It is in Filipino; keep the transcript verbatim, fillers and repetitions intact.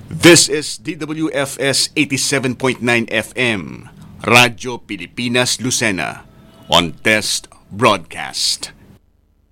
This is D W F S eighty-seven point nine F M, Radyo Pilipinas Lucena, on test broadcast.